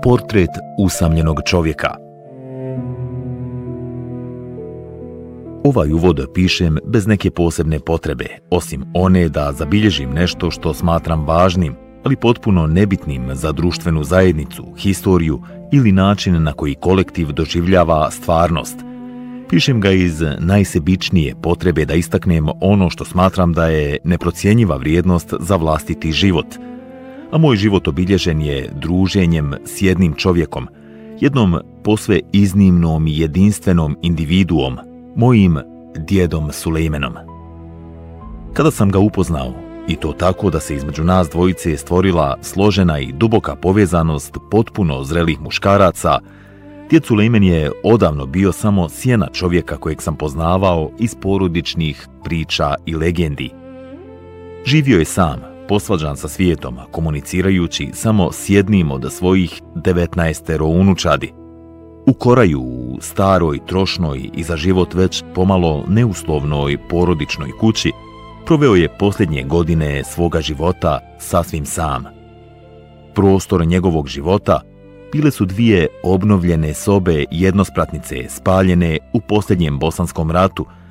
Portret usamljenog čovjeka. Ovaj uvod pišem bez neke posebne potrebe, osim one da zabilježim nešto što smatram važnim, ali potpuno nebitnim za društvenu zajednicu, historiju ili način na koji kolektiv doživljava stvarnost. Pišem ga iz najsebičnije potrebe da istaknem ono što smatram da je neprocjenjiva vrijednost za vlastiti život. A moj život obilježen je druženjem s jednim čovjekom, jednom posve iznimnom i jedinstvenom individuom, mojim djedom Sulejmenom. Kada sam ga upoznao, i to tako da se između nas dvojice stvorila složena i duboka povezanost potpuno zrelih muškaraca, djed Sulejmen je odavno bio samo sjena čovjeka kojeg sam poznavao iz porodičnih priča i legendi. Živio je sam, posvađan sa svijetom, komunicirajući samo s jednim od svojih 19 unučadi. U Koraju, u staroj, trošnoj i za život već pomalo neuslovnoj porodičnoj kući, proveo je posljednje godine svoga života sasvim sam. Prostor njegovog života bile su dvije obnovljene sobe jednospratnice spaljene u posljednjem Bosanskom ratu,